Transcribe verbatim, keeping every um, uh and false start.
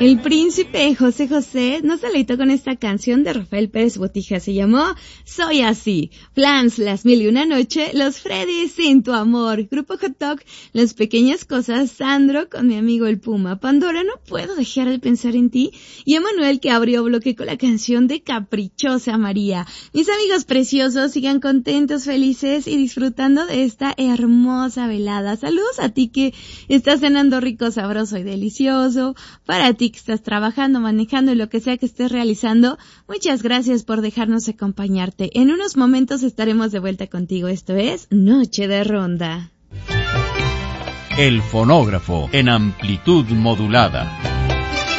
El príncipe José José nos deleitó con esta canción de Rafael Pérez Botija. Se llamó Soy Así. Flans, Las Mil y Una Noche, Los Freddy, Sin Tu Amor, Grupo Hot Dog, Las Pequeñas Cosas, Sandro con mi amigo el Puma, Pandora, No Puedo Dejar de Pensar en Ti, y Emanuel, que abrió bloque con la canción de Caprichosa María. Mis amigos preciosos, sigan contentos, felices y disfrutando de esta hermosa velada. Saludos a ti que estás cenando rico, sabroso y delicioso. Para ti que estás trabajando, manejando y lo que sea que estés realizando, muchas gracias por dejarnos acompañarte. En unos momentos estaremos de vuelta contigo. Esto es Noche de Ronda. El fonógrafo en amplitud modulada.